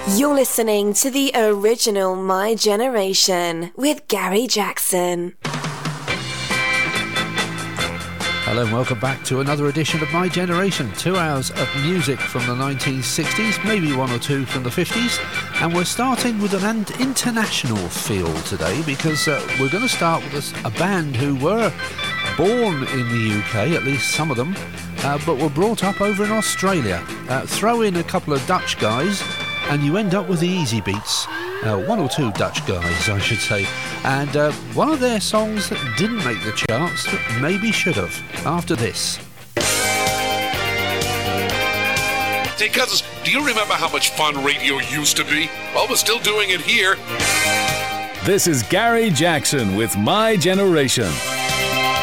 You're listening to the original My Generation with Gary Jackson. Hello and welcome back to another edition of My Generation. 2 hours of music from the 1960s, maybe one or two from the 50s. And we're starting with an international feel today because we're going to start with a band who were born in the UK, at least some of them, but were brought up over in Australia. Throw in a couple of Dutch guys and you end up with the Easy Beats. One or two Dutch guys, I should say. And one of their songs that didn't make the charts, but maybe should have, after this. Hey, cousins, do you remember how much fun radio used to be? Well, we're still doing it here. This is Gary Jackson with My Generation